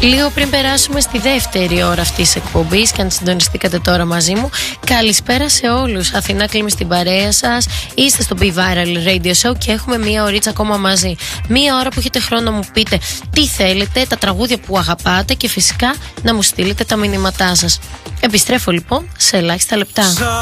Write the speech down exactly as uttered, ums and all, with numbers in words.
Λίγο πριν περάσουμε στη δεύτερη ώρα αυτής της εκπομπής, και αν συντονιστήκατε τώρα μαζί μου, καλησπέρα σε όλους. Αθηνά Κλίμη στην παρέα σας. Είστε στο Be Viral Radio Show και έχουμε μία ωρίτσα ακόμα μαζί. Μία ώρα που έχετε χρόνο να μου πείτε τι θέλετε, τα τραγούδια που αγαπάτε και φυσικά να μου στείλετε τα μηνύματά σας. Επιστρέφω λοιπόν σε ελάχιστα λεπτά.